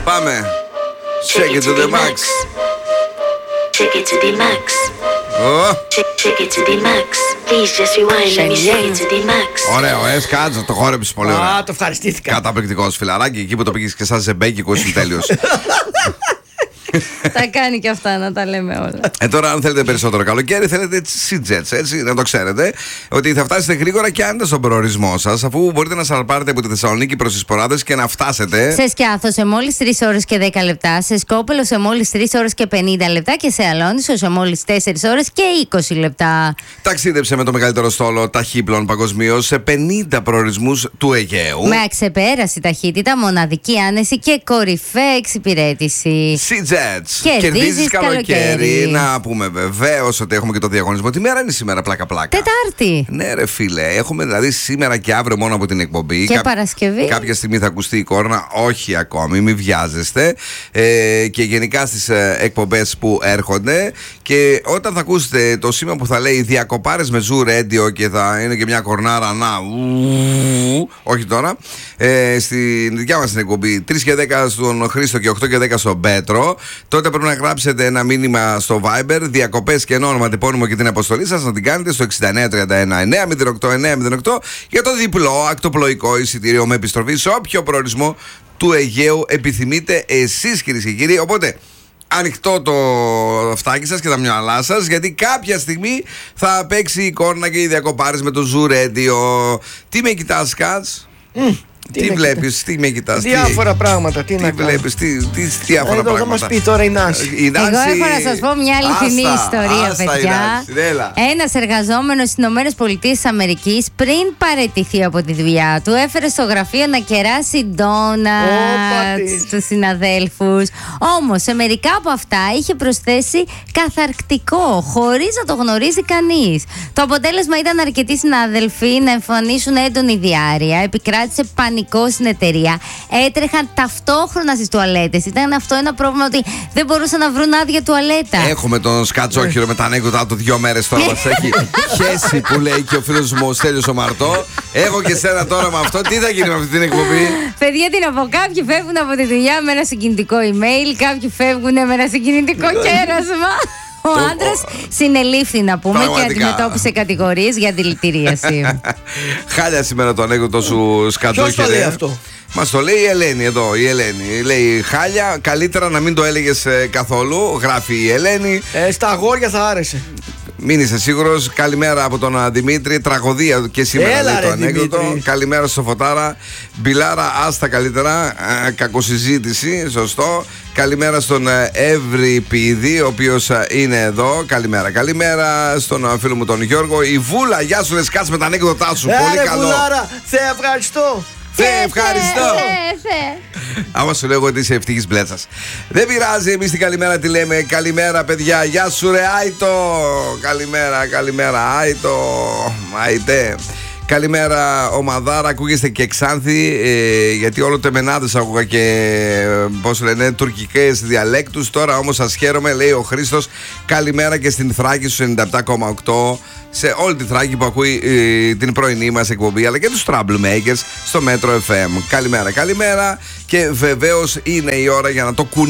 Πάμε. Shake it to the max. Shake it to the max. Shake it to the max. Please just rewind. Let me shake it to the max. Ωραίο, κάτσε, το χόρεψες πολύ ωραία. Α, το ευχαριστήθηκα. Καταπληκτικός φιλαράκι, εκεί που το πήγες και σαν ζεμπέκικο ήσουν τέλειος. Τα κάνει και αυτά να τα λέμε όλα. Τώρα, αν θέλετε περισσότερο καλοκαίρι, θέλετε Sea-Jets, έτσι, να το ξέρετε. Ότι θα φτάσετε γρήγορα και άντε στον προορισμό σας, αφού μπορείτε να σαλπάρετε από τη Θεσσαλονίκη προς τις Ποράδες και να φτάσετε. Σε Σκιάθο σε μόλις 3 ώρες και 10 λεπτά, σε Σκόπελο σε μόλις 3 ώρες και 50 λεπτά και σε Αλόνισο σε μόλις 4 ώρες και 20 λεπτά. Ταξίδεψε με το μεγαλύτερο στόλο ταχύπλων παγκοσμίως σε 50 προορισμούς του Αιγαίου. Με αξεπέραση ταχύτητα, μοναδική άνεση και κορυφαία εξυπηρέτηση. Sea-Jets. Κερδίζεις καλοκαίρι. Να πούμε βεβαίως ότι έχουμε και το διαγωνισμό. Τι μέρα είναι σήμερα, πλάκα-πλάκα? Τετάρτη. Ναι, ρε φίλε. Έχουμε δηλαδή σήμερα και αύριο μόνο από την εκπομπή. Και Παρασκευή. Κάποια στιγμή θα ακουστεί η κόρνα. Όχι ακόμη, μην βιάζεστε. Και γενικά στις εκπομπές που έρχονται. Και όταν θα ακούσετε το σήμα που θα λέει διακοπάρες με Zoo Radio και θα είναι και μια κορνάρα να. Όχι τώρα. Στη δικιά μας την εκπομπή 3 και 10 στον Χρήστο και 8 και 10 στον Πέτρο. Τότε πρέπει να γράψετε ένα μήνυμα στο Viber, διακοπές και ένα ονοματεπώνυμο και την αποστολή σας, να την κάνετε στο 6931-908-908 για το διπλό ακτοπλοϊκό εισιτήριο με επιστροφή σε όποιο προορισμό του Αιγαίου επιθυμείτε εσείς, κυρίες και κύριοι. Οπότε ανοιχτό το φτάκι σας και τα μυαλά σας, γιατί κάποια στιγμή θα παίξει η κόρνα και οι διακοπάρες με το Zoo Radio. Τι με κοιτάς, Κατς? Τι βλέπεις, τι με κοιτάς? Διάφορα πράγματα. Τι να βλέπεις, τι διάφορα πράγματα? Εδώ θα μας πει τώρα η Νάνση. Εγώ έχω να σας πω μια αληθινή ιστορία, παιδιά. Ένας εργαζόμενος στις ΗΠΑ πριν παραιτηθεί από τη δουλειά του έφερε στο γραφείο να κεράσει ντόνατς στους συναδέλφους. Όμως σε μερικά από αυτά είχε προσθέσει καθαρκτικό χωρίς να το γνωρίζει κανείς. Το αποτέλεσμα ήταν αρκετοί συναδελφοί να εμφανίσουν έντονη διάρρεια. Επικράτησε πανικό στην εταιρεία. Έτρεχαν ταυτόχρονα στις τουαλέτες. Ήταν αυτό ένα πρόβλημα, ότι δεν μπορούσαν να βρουν άδεια τουαλέτα. Έχουμε τον Σκατζόχυρο με τα ανέκδοτα του 2 μέρες τώρα. Μας έχει χέσει που λέει και ο φίλος μου ο Στέλιος ο Μαρτώ. Έχω και σένα τώρα με αυτό. Τι θα γίνει με αυτή την εκπομπή? Παιδιά, τι να πω. Κάποιοι φεύγουν από τη δουλειά με ένα συγκινητικό email, κάποιοι φεύγουν με ένα συγκινητικό κέρασμα. Ο άντρας συνελήφθη, να πούμε, και αντιμετώπισε κατηγορίες για δηλητηρίαση. Χάλια σήμερα το ανέκδοτο σου, Σκατζόχυρο. Ποιος το λέει αυτό? Μας το λέει η Ελένη εδώ. Η Ελένη λέει χάλια, καλύτερα να μην το έλεγες καθόλου. Γράφει η Ελένη. Στα αγόρια θα άρεσε. Μην είσαι σίγουρος. Καλημέρα από τον Δημήτρη. Τραγωδία και σήμερα λέει το ανέκδοτο. Καλημέρα στο Φωτάρα. Μπιλάρα, άστα καλύτερα. Κακοσυζήτηση, σωστό. Καλημέρα στον Ευρυπίδη, ο οποίος είναι εδώ. Καλημέρα. Καλημέρα στον φίλο μου τον Γιώργο. Η Βούλα, γεια σου, κάτσε με τα ανέκδοτά σου. Πολύ καλό. Βουλάρα, σε ευχαριστώ. Ευχαριστώ. Άμα σου λέω ότι είσαι ευτυχής μπλέτσας. Δεν πειράζει, εμείς την καλημέρα τη λέμε. Καλημέρα, παιδιά. Γεια σου, ρε Άιτο. Καλημέρα, καλημέρα, Άιτο. Άιτε. Καλημέρα, ομαδάρα. Ακούγεστε και Ξάνθη, γιατί όλο το εμενάδες άκουγα και πώς λένε, τουρκικές διαλέκτους. Τώρα όμως σας χαίρομαι, λέει ο Χρήστος. Καλημέρα και στην Θράκη στους 97,8. Σε όλη τη Θράκη που ακούει την πρωινή μας εκπομπή, αλλά και τους Troublemakers στο Metro FM. Καλημέρα, καλημέρα. Και βεβαίως είναι η ώρα για να το κουνήσουμε